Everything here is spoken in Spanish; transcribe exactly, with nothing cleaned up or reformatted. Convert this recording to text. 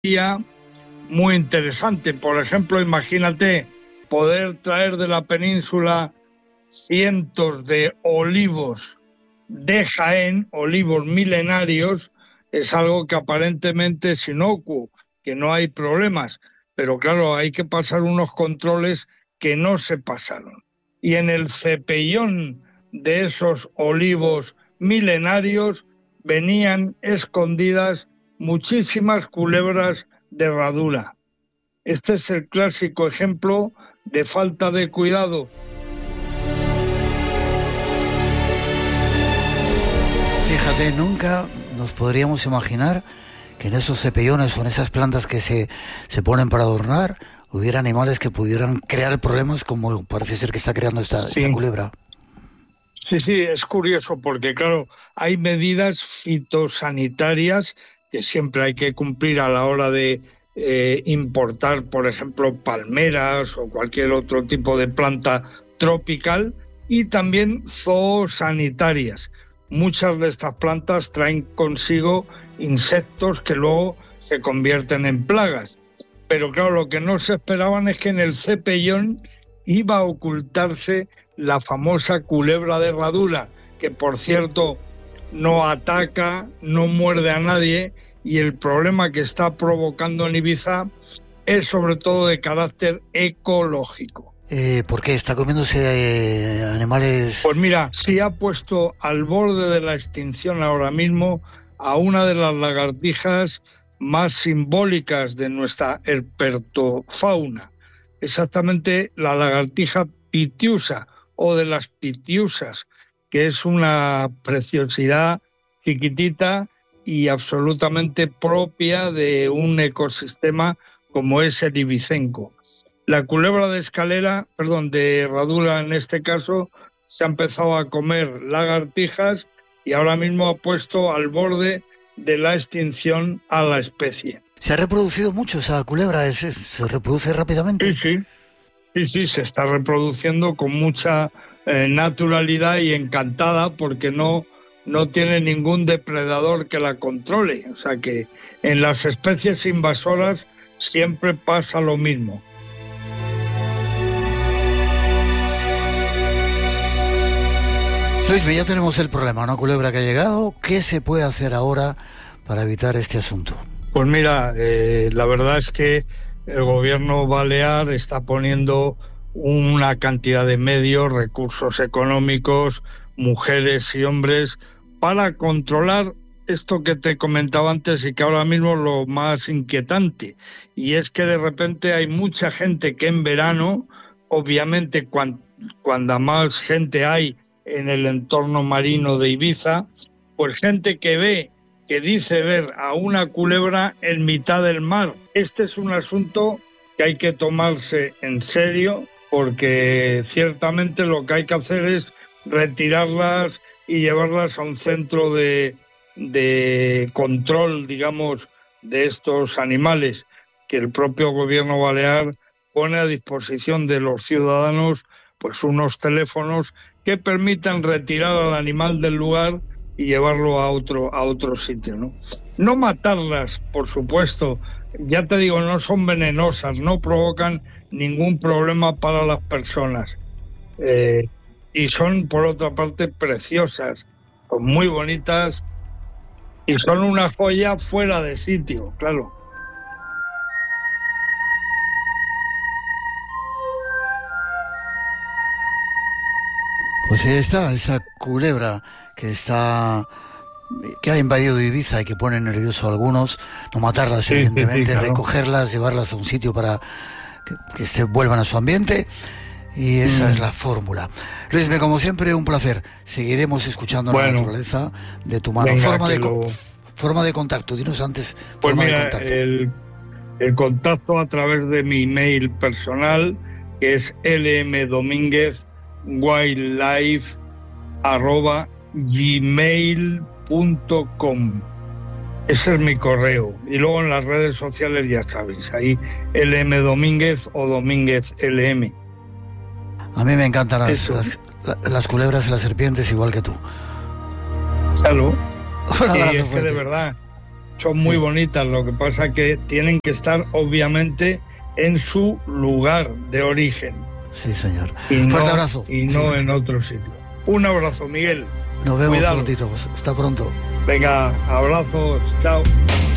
muy interesante. Por ejemplo, imagínate poder traer de la península cientos de olivos de Jaén, olivos milenarios, es algo que aparentemente es inocuo, que no hay problemas, pero claro, hay que pasar unos controles que no se pasaron. Y en el cepellón de esos olivos milenarios venían escondidas muchísimas culebras de herradura. Este es el clásico ejemplo de falta de cuidado. Fíjate, nunca nos podríamos imaginar que en esos cepellones o en esas plantas que se, se ponen para adornar hubiera animales que pudieran crear problemas como parece ser que está creando esta, sí. esta culebra. Sí, sí, es curioso porque, claro, hay medidas fitosanitarias que siempre hay que cumplir a la hora de eh, importar, por ejemplo, palmeras o cualquier otro tipo de planta tropical, y también zoosanitarias. Muchas de estas plantas traen consigo insectos que luego se convierten en plagas. Pero claro, lo que no se esperaban es que en el cepellón iba a ocultarse la famosa culebra de herradura, que por cierto no ataca, no muerde a nadie, y el problema que está provocando en Ibiza es sobre todo de carácter ecológico. Eh, ¿Por qué? ¿Está comiéndose eh, animales? Pues mira, se ha puesto al borde de la extinción ahora mismo a una de las lagartijas más simbólicas de nuestra herpetofauna, exactamente la lagartija pitiusa o de las pitiusas, que es una preciosidad chiquitita y absolutamente propia de un ecosistema como es el ibicenco. La culebra de escalera, perdón, de herradura en este caso, se ha empezado a comer lagartijas y ahora mismo ha puesto al borde de la extinción a la especie. ¿Se ha reproducido mucho esa culebra? ¿Se, se reproduce rápidamente? Sí, sí, sí, sí, se está reproduciendo con mucha eh, naturalidad y encantada porque no, no tiene ningún depredador que la controle. O sea que en las especies invasoras siempre pasa lo mismo. Luis, ya tenemos el problema, una culebra que ha llegado. ¿Qué se puede hacer ahora para evitar este asunto? Pues mira, eh, la verdad es que el gobierno balear está poniendo una cantidad de medios, recursos económicos, mujeres y hombres, para controlar esto que te comentaba antes y que ahora mismo es lo más inquietante. Y es que de repente hay mucha gente que en verano, obviamente cuan, cuando más gente hay en el entorno marino de Ibiza, pues gente que ve, que dice ver a una culebra en mitad del mar. Este es un asunto que hay que tomarse en serio, porque ciertamente lo que hay que hacer es retirarlas y llevarlas a un centro de, de control, digamos, de estos animales, que el propio gobierno balear pone a disposición de los ciudadanos pues unos teléfonos que permitan retirar al animal del lugar y llevarlo a otro, a otro sitio, ¿no? No matarlas, por supuesto, ya te digo, no son venenosas, no provocan ningún problema para las personas. Eh, y son, por otra parte, preciosas, son muy bonitas y son una joya fuera de sitio, claro. Pues ahí está, esa culebra que está que ha invadido Ibiza y que pone nervioso a algunos. No matarlas, sí, evidentemente, sí, sí, claro. Recogerlas, llevarlas a un sitio para que, que se vuelvan a su ambiente, y esa mm. es la fórmula. Luis, como siempre, un placer. Seguiremos escuchando bueno, la naturaleza de tu mano. Venga, forma, de, lo... forma de contacto, dinos antes. Pues forma mira, de contacto. El, el contacto a través de mi email personal, que es lmdominguez wildlife arroba gmail punto com. Ese es mi correo. Y luego en las redes sociales ya sabéis, ahí lmdominguez o domínguez lm. A mí me encantan las, las, las culebras y las serpientes igual que tú. Claro. Un abrazo sí, es fuerte. que de verdad son muy sí. bonitas, lo que pasa que tienen que estar obviamente en su lugar de origen. Sí, señor. Y Fuerte no, abrazo. Y no sí. en otro sitio. Un abrazo, Miguel. Nos vemos Cuidado. prontito. Hasta pronto. Venga, abrazos. Chao.